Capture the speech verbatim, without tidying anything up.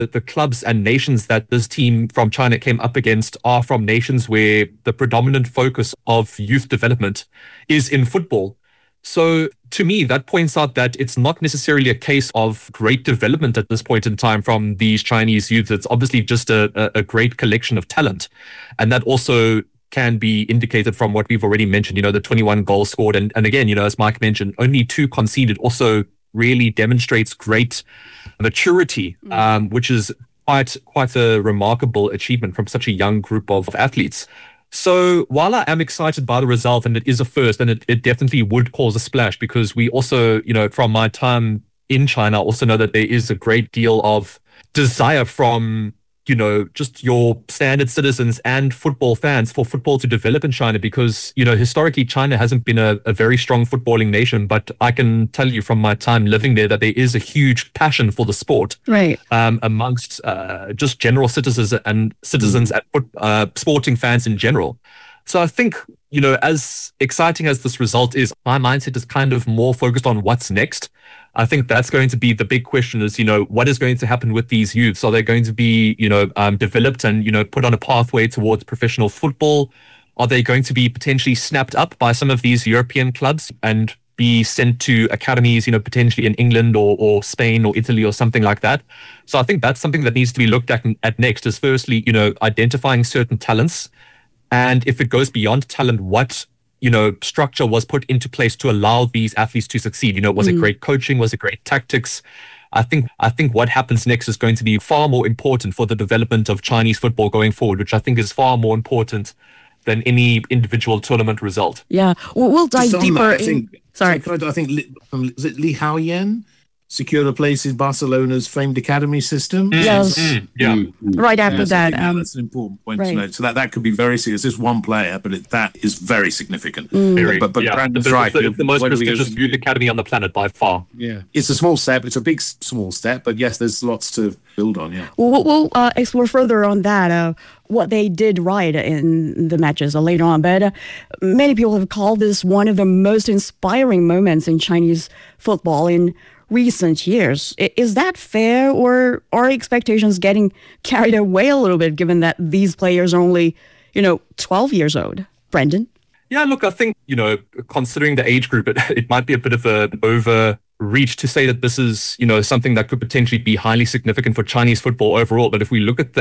the, the clubs and nations that this team from China came up against are from nations where the predominant focus of youth development is in football. So to me, that points out that it's not necessarily a case of great development at this point in time from these Chinese youth. It's obviously just a, a, a great collection of talent. And that also can be indicated from what we've already mentioned, you know, the twenty-one goals scored. And, and again, you know, as Mike mentioned, only two conceded also really demonstrates great maturity, um, which is quite, quite a remarkable achievement from such a young group of athletes. So while I am excited by the result, and it is a first, and it, it definitely would cause a splash, because we also, you know, from my time in China, also know that there is a great deal of desire from, you know, just your standard citizens and football fans for football to develop in China, because, you know, historically China hasn't been a, a very strong footballing nation, but I can tell you from my time living there that there is a huge passion for the sport, right, um, amongst uh, just general citizens and citizens and uh, sporting fans in general. So I think, you know, as exciting as this result is, my mindset is kind of more focused on what's next. I think that's going to be the big question is, you know, what is going to happen with these youths? Are they going to be, you know, um, developed and, you know, put on a pathway towards professional football? Are they going to be potentially snapped up by some of these European clubs and be sent to academies, you know, potentially in England or, or Spain or Italy or something like that? So I think that's something that needs to be looked at, at next is firstly, you know, identifying certain talents. And if it goes beyond talent, what you know, structure was put into place to allow these athletes to succeed? You know, was mm. it great coaching? Was it great tactics? I think I think what happens next is going to be far more important for the development of Chinese football going forward, which I think is far more important than any individual tournament result. Yeah, we'll, we'll dive deeper. That, I think, in... Sorry. So I, I think, is it Li Haoyan? Secure a place in Barcelona's famed academy system. Mm. Yes. Mm. Yeah. Mm. Right after yes, that. Um, um, that's an important point right. to note. So that, that could be very serious. This one player, but it, that is very significant. Mm. Very, but but yeah. Brandon's the, right. It's the, it's the most Where prestigious youth academy on the planet by far. Yeah. It's a small step. It's a big, small step. But yes, there's lots to build on, yeah. We'll, we'll uh, explore further on that, uh, what they did right in the matches uh, later on. But uh, many people have called this one of the most inspiring moments in Chinese football in recent years. Is that fair, or are expectations getting carried away a little bit, given that these players are only, you know, twelve years old? Brendan? Yeah, look, I think, you know, considering the age group, it, it might be a bit of an overreach to say that this is, you know, something that could potentially be highly significant for Chinese football overall. But if we look at the